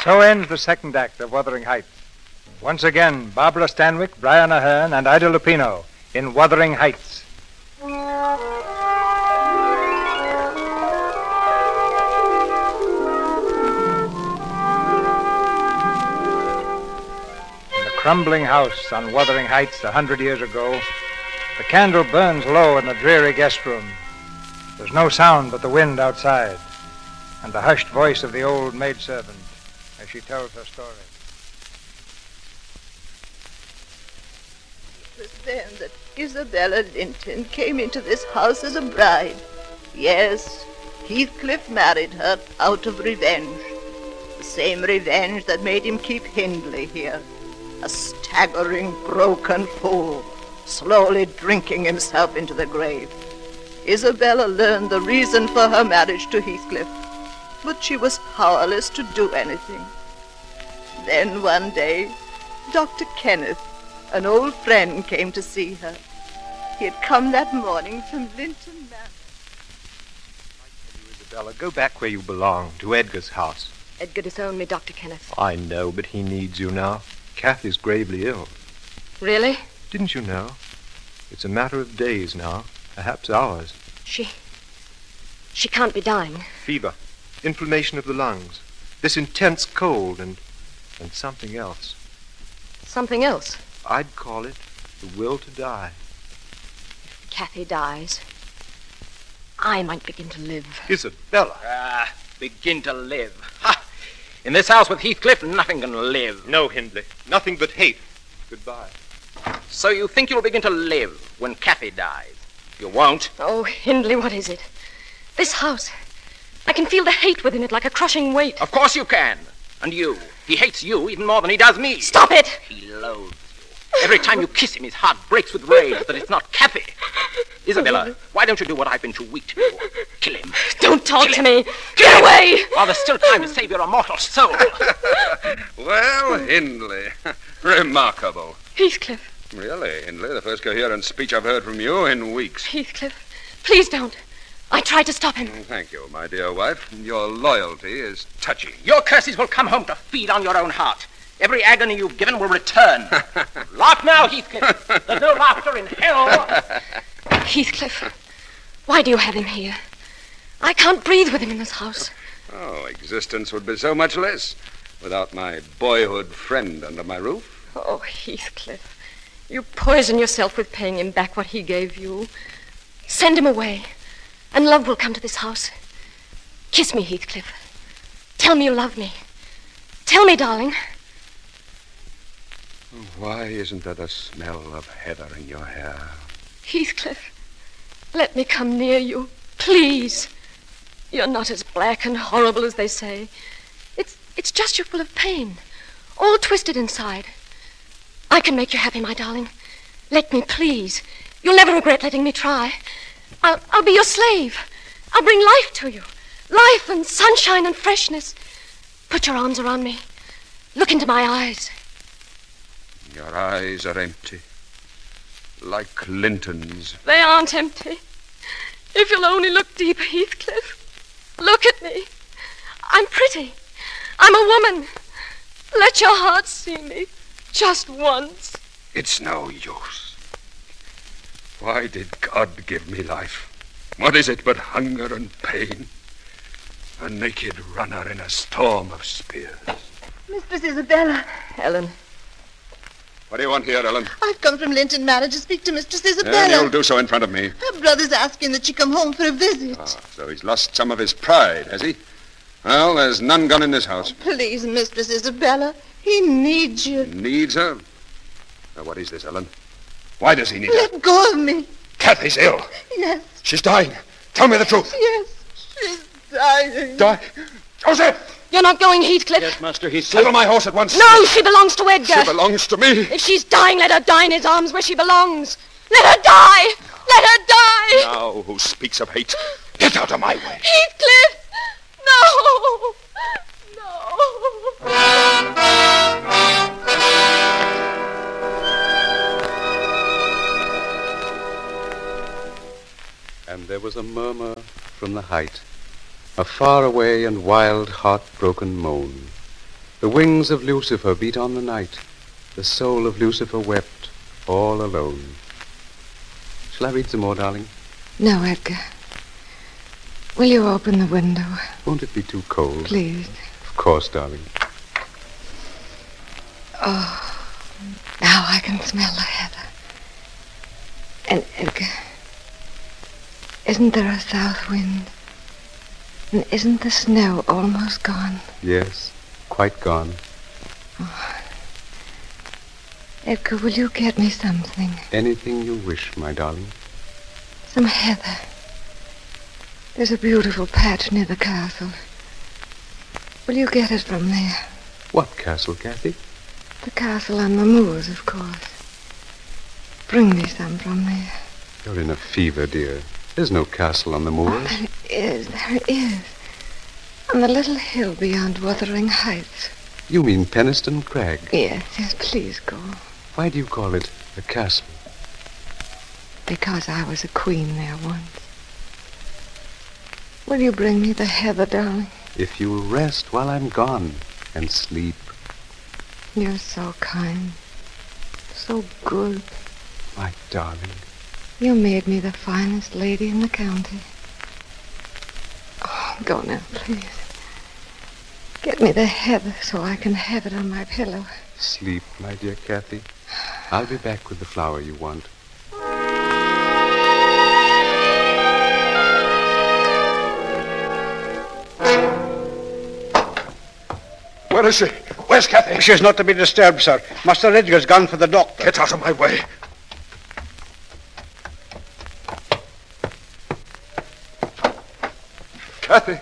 So ends the second act of Wuthering Heights. Once again, Barbara Stanwyck, Brian Aherne, and Ida Lupino in Wuthering Heights. In the crumbling house on Wuthering Heights 100 years ago, the candle burns low in the dreary guest room. There's no sound but the wind outside and the hushed voice of the old maidservant as she tells her story. It was then that Isabella Linton came into this house as a bride. Yes, Heathcliff married her out of revenge. The same revenge that made him keep Hindley here. A staggering, broken fool, slowly drinking himself into the grave. Isabella learned the reason for her marriage to Heathcliff, but she was powerless to do anything. Then one day, Dr. Kenneth, an old friend, came to see her. He had come that morning from Linton Manor. I tell you, Isabella, go back where you belong, to Edgar's house. Edgar disowned me, Dr. Kenneth. I know, but he needs you now. Kathy's gravely ill. Really? Didn't you know? It's a matter of days now, perhaps hours. She can't be dying. Fever, inflammation of the lungs, this intense cold, and something else. Something else? I'd call it the will to die. If Kathy dies, I might begin to live. Isabella! Begin to live. Ha! In this house with Heathcliff, nothing can live. No, Hindley. Nothing but hate. Goodbye. So you think you'll begin to live when Kathy dies? You won't. Oh, Hindley, what is it? This house. I can feel the hate within it like a crushing weight. Of course you can. And you. He hates you even more than he does me. Stop it! He loathes you. Every time you kiss him, his heart breaks with rage that it's not Kathy. Isabella, why don't you do what I've been too weak to do? Kill him. Don't talk to me. Get away! While there's still time to save your immortal soul. Well, Hindley. Remarkable. Heathcliff. Really, Hindley, the first coherent speech I've heard from you in weeks. Heathcliff, please don't. I tried to stop him. Thank you, my dear wife. Your loyalty is touching. Your curses will come home to feed on your own heart. Every agony you've given will return. Laugh now, Heathcliff. There's no laughter in hell. Heathcliff, why do you have him here? I can't breathe with him in this house. Oh, existence would be so much less without my boyhood friend under my roof. Oh, Heathcliff, you poison yourself with paying him back what he gave you. Send him away, and love will come to this house. Kiss me, Heathcliff. Tell me you love me. Tell me, darling. Why isn't there the smell of heather in your hair? Heathcliff, let me come near you, please. You're not as black and horrible as they say. It's just you're full of pain, all twisted inside. I can make you happy, my darling. Let me, please. You'll never regret letting me try. I'll be your slave. I'll bring life to you. Life and sunshine and freshness. Put your arms around me. Look into my eyes. Your eyes are empty, like Linton's. They aren't empty. If you'll only look deeper, Heathcliff. Look at me. I'm pretty. I'm a woman. Let your heart see me. Just once. It's no use. Why did God give me life? What is it but hunger and pain? A naked runner in a storm of spears. Mistress Isabella. Ellen. What do you want here, Ellen? I've come from Linton Manor to speak to Mistress Isabella. And you'll do so in front of me. Her brother's asking that she come home for a visit. So he's lost some of his pride, has he? Well, there's none gone in this house. Please, Mistress Isabella. He needs you. Needs her? Now, what is this, Ellen? Why does he need her? Let go of me. Kathy's ill. Yes. She's dying. Tell me the truth. Yes. She's dying. Die? Joseph! You're not going, Heathcliff? Yes, Master Heathcliff. Saddle my horse at once. No, she belongs to Edgar. She belongs to me. If she's dying, let her die in his arms where she belongs. Let her die! Let her die! Now, who speaks of hate? Get out of my way. Heathcliff! No! No! And there was a murmur from the height, a faraway and wild, heartbroken moan. The wings of Lucifer beat on the night. The soul of Lucifer wept, all alone. Shall I read some more, darling? No, Edgar. Will you open the window? Won't it be too cold? Please. Of course, darling. Oh, now I can smell the heather. And Edgar, isn't there a south wind? And isn't the snow almost gone? Yes, quite gone. Oh. Edgar, will you get me something? Anything you wish, my darling. Some heather. There's a beautiful patch near the castle. Will you get it from there? What castle, Kathy? The castle on the moors, of course. Bring me some from there. You're in a fever, dear. There's no castle on the moors. Oh, there is. On the little hill beyond Wuthering Heights. You mean Penistone Crag? Yes, please go. Why do you call it a castle? Because I was a queen there once. Will you bring me the heather, darling? If you will rest while I'm gone and sleep. You're so kind. So good. My darling. You made me the finest lady in the county. Oh, go now, please. Get me the heather so I can have it on my pillow. Sleep, my dear Kathy. I'll be back with the flower you want. Where is she? Where's Kathy? She's not to be disturbed, sir. Master Edgar's gone for the doctor. Get out of my way. Kathy.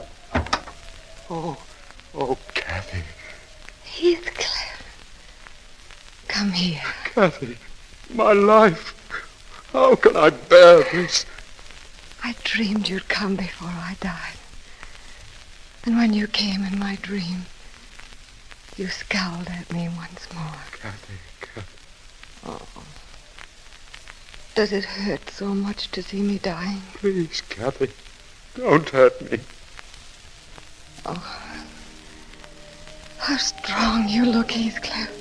Oh, Kathy. Heathcliff. Come here. Kathy, my life. How can I bear this? I dreamed you'd come before I died. And when you came in my dream, you scowled at me once more. Kathy. Oh. Does it hurt so much to see me dying? Please, Kathy, don't hurt me. Oh. How strong you look, Heathcliff.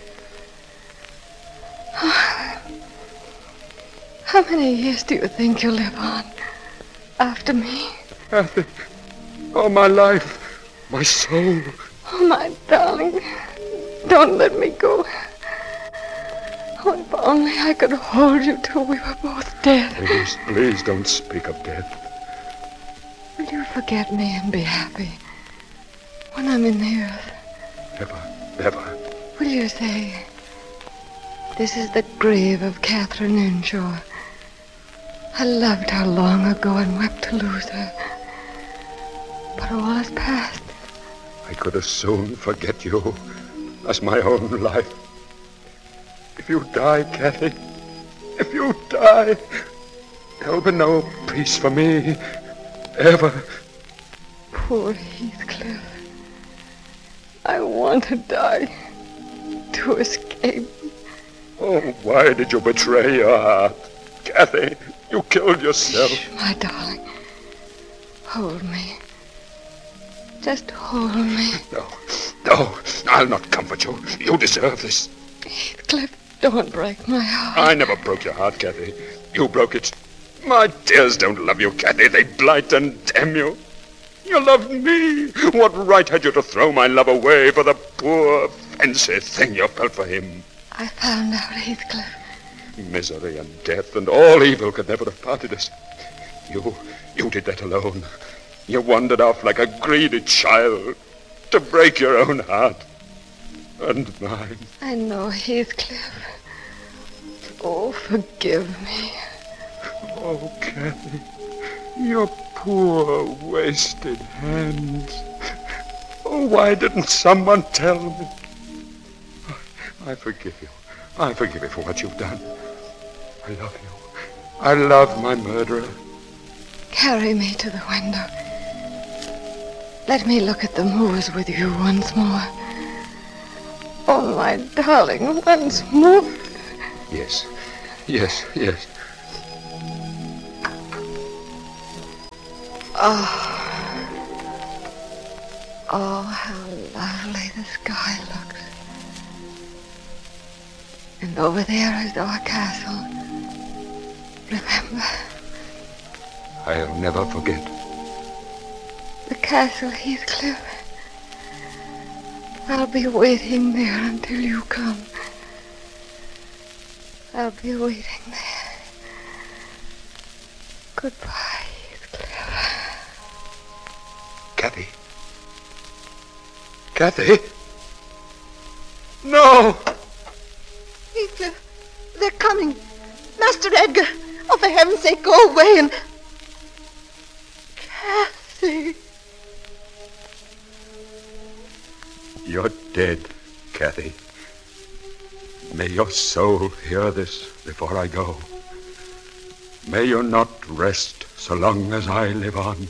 Oh. How many years do you think you'll live on after me? Kathy, all my life, my soul. Oh, my darling, don't let me go. Oh, if only I could hold you till we were both dead. Please don't speak of death. Will you forget me and be happy when I'm in the earth? Never. Will you say, this is the grave of Catherine Earnshaw. I loved her long ago and wept to lose her. But all is past. I could as soon forget you as my own life. If you die, Kathy, if you die, there'll be no peace for me, ever. Poor Heathcliff. I want to die, to escape. Oh, why did you betray your heart? Kathy, you killed yourself. Shh, my darling. Hold me. Just hold me. No, I'll not comfort you. You deserve this. Heathcliff, don't break my heart. I never broke your heart, Kathy. You broke it. My tears don't love you, Kathy. They blight and damn you. You loved me. What right had you to throw my love away for the poor, fancy thing you felt for him? I found out, Heathcliff. Misery and death and all evil could never have parted us. You did that alone. You wandered off like a greedy child to break your own heart and mine. I know, Heathcliff. Oh, forgive me. Oh, Kathy, your poor, wasted hands. Oh, why didn't someone tell me? I forgive you. I forgive you for what you've done. I love you. I love my murderer. Carry me to the window. Let me look at the moors with you once more. Oh, my darling, once more. Yes. Oh, how lovely the sky looks. And over there is our castle. Remember? I'll never forget. The castle, Heathcliff. I'll be waiting there until you come. I'll be waiting there. Goodbye, Heathcliff. Kathy. Kathy? No! Heathcliff, they're coming. Master Edgar, oh, for heaven's sake, go away and... Kathy. You're dead, Kathy. May your soul hear this before I go. May you not rest so long as I live on.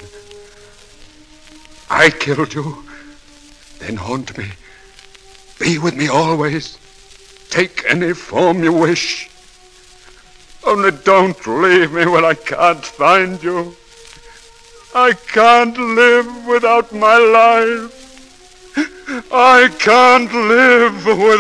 I killed you, then haunt me. Be with me always. Take any form you wish. Only don't leave me where I can't find you. I can't live without my life. I can't live without...